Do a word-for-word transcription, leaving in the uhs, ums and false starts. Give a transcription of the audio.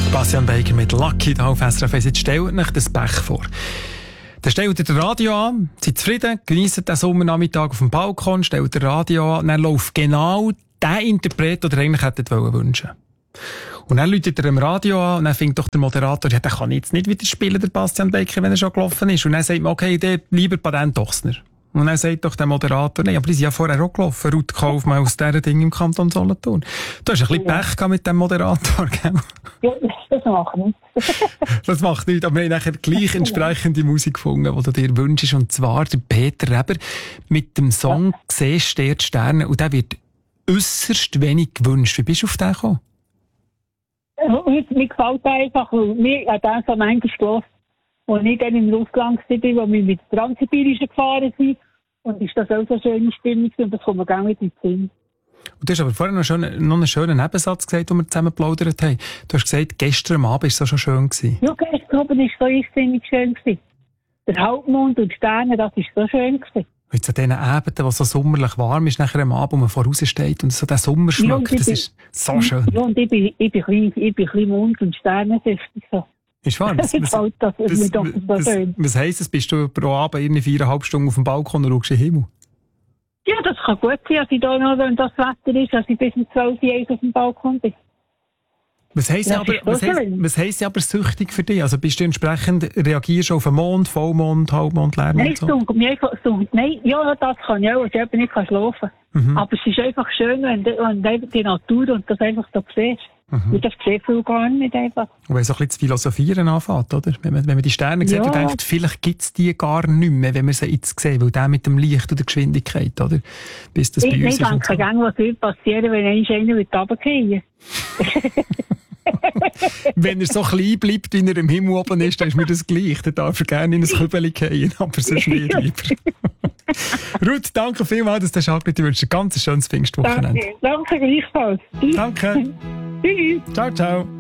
Bastian Baker mit Lucky da auf S R F eins. Jetzt stellt euch das Pech vor. Dann stellt ihr das Radio an, seid zufrieden, genießt den Sommernachmittag auf dem Balkon, stellt das Radio an, dann läuft genau der Interpret, den ihr eigentlich hättet wünschen. Und dann läutet er im Radio an und dann findet doch der Moderator, ja, der kann jetzt nicht wieder spielen, der Bastian Baker, wenn er schon gelaufen ist. Und dann sagt man, okay, der lieber Patent Dochsner. Und dann sagt doch der Moderator, nein, aber die sind ja vorher auch gelaufen, Ruth Kaufmann aus dieser Ding im Kanton Solothurn. Du hast ein bisschen Ja. Pech gehabt mit dem Moderator, gell? Ja, das macht nichts. Das macht nichts, aber wir haben nachher gleich entsprechende Musik gefunden, die du dir wünschst. Und zwar der Peter Reber mit dem Song «Siehst du die Sterne?» Und der wird äusserst wenig gewünscht. Wie bist du auf den gekommen? Mir, mir gefällt das einfach, weil mir hat das so manchmal gehört, als ich dann in Russland war, wo wir mit der Transsibirischen gefahren sind. Und ist das auch so eine schöne Stimmung und das kommt mir gar nicht in den Sinn. Und du hast aber vorher noch, schön, noch einen schönen Nebensatz gesagt, den wir zusammen geplaudert haben. Du hast gesagt, gestern am Abend war es so schon schön gewesen. Ja, gestern Abend war es so irrsinnig schön gewesen. Der Halbmond und die Sterne, das war so schön gewesen. Jetzt an diesen Abenden, wo es so sommerlich warm ist, nachher am Abend, wo man voraus steht und so den Sommer schmeckt, Ja, das bin, ist so schön. Ja, und ich bin, ich bin klein, ich bin klein Mond und Sternensüchtig. So. Ist wahr? Was, was, das, das ist mir doch so was, schön. was heisst das? Bist du pro Abend irgendwie viereinhalb Stunden auf dem Balkon und schaust in den Himmel? Ja, das kann gut sein, dass ich da noch, wenn das Wetter ist, dass ich bis um zwölf Uhr auf dem Balkon bin. Was heisst Das aber, ist so was heisst, schön. was heisst aber süchtig für dich? Also bist du entsprechend, reagierst du auf den Mond, Vollmond, Halbmond, Leermond? Nein, es so? dunkelt mir einfach, es dunkelt, nein, ja, das kann ich auch, als ich eben nicht schlafen kann. Mhm. Aber es ist einfach schön, wenn du, wenn du die Natur und das einfach so siehst. Mhm. Und das sieht viel gar nicht einfach. Und wenn so ein bisschen zu philosophieren anfängt, oder? Wenn man, wenn man die Sterne sieht Ja. und denkt, vielleicht gibt es die gar nicht mehr, wenn wir sie jetzt sehen, weil der mit dem Licht und der Geschwindigkeit, oder? Bis das Ich, bei ich uns ist. und denke so. gerne, was würde passieren, wenn einmal einer runterfallen. Wenn er so klein bleibt, wie er im Himmel oben ist, dann ist mir das gleich. Dann darf er gerne in ein Kübeli fallen, aber sonst nicht lieber. Ruth, danke vielmals, dass du das angerufen hast. Ich wünsche dir ein ganz schönes Pfingstwochenende. Danke, danke gleichfalls. Danke. Tschüss. Ciao, ciao.